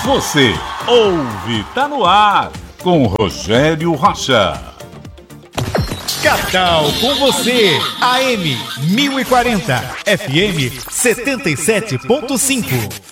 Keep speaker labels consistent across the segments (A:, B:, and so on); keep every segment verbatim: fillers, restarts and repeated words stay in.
A: Você ouve, tá no ar, com Rogério Rocha.
B: Capital com você, A M mil e quarenta, F M setenta e sete ponto cinco.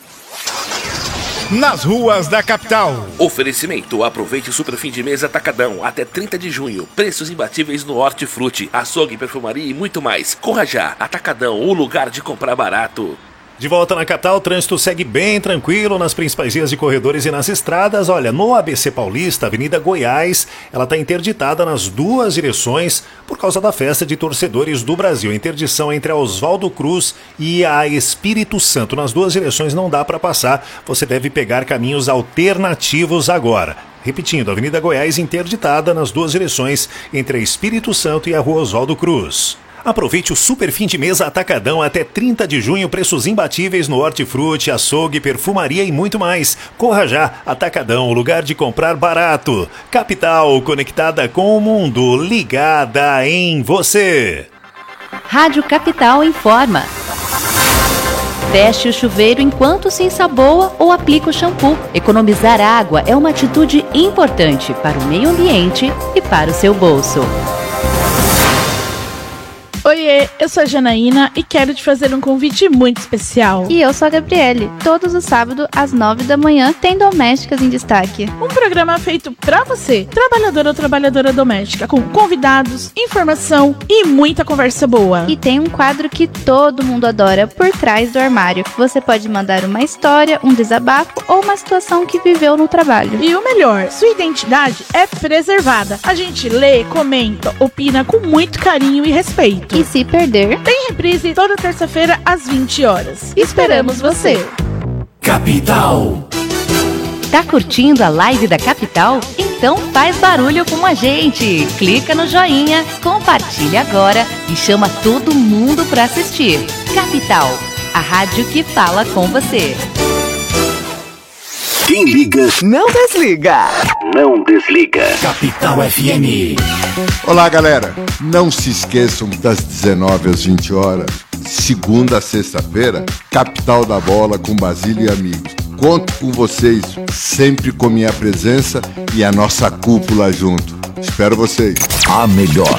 B: Nas ruas da capital.
C: Oferecimento: aproveite o super fim de mês Atacadão até trinta de junho. Preços imbatíveis no Hortifruti, açougue, perfumaria e muito mais. Corra já, Atacadão, o lugar de comprar barato.
D: De volta na capital, o trânsito segue bem tranquilo nas principais vias e corredores e nas estradas. Olha, no A B C Paulista, Avenida Goiás, ela está interditada nas duas direções por causa da festa de torcedores do Brasil. A interdição entre a Oswaldo Cruz e a Espírito Santo. Nas duas direções não dá para passar, você deve pegar caminhos alternativos agora. Repetindo, Avenida Goiás interditada nas duas direções entre a Espírito Santo e a Rua Oswaldo Cruz. Aproveite o super fim de mês Atacadão até trinta de junho, preços imbatíveis no Hortifruti, açougue, perfumaria e muito mais. Corra já, Atacadão, o lugar de comprar barato. Capital, conectada com o mundo, ligada em você.
E: Rádio Capital informa. Feche o chuveiro enquanto se ensaboa ou aplica o shampoo. Economizar água é uma atitude importante para o meio ambiente e para o seu bolso.
F: Oiê, eu sou a Janaína e quero te fazer um convite muito especial.
G: E eu sou a Gabriele. Todos os sábados, às nove da manhã, tem Domésticas em Destaque.
F: Um programa feito pra você, trabalhadora ou trabalhadora doméstica, com convidados, informação e muita conversa boa.
G: E tem um quadro que todo mundo adora, Por Trás do Armário. Você pode mandar uma história, um desabafo ou uma situação que viveu no trabalho.
F: E o melhor, sua identidade é preservada. A gente lê, comenta, opina com muito carinho e respeito.
G: E se perder,
F: tem reprise toda terça-feira às vinte horas. Esperamos você!
B: Capital.
E: Tá curtindo a live da Capital? Então faz barulho com a gente. Clica no joinha, compartilha agora e chama todo mundo pra assistir. Capital, a rádio que fala com você.
H: Quem liga,
I: não desliga.
H: Não desliga.
B: Capital F M.
J: Olá, galera. Não se esqueçam das dezenove às vinte horas, segunda a sexta-feira, Capital da Bola com Basílio e amigos. Conto com vocês sempre com minha presença e a nossa cúpula junto. Espero vocês.
B: A melhor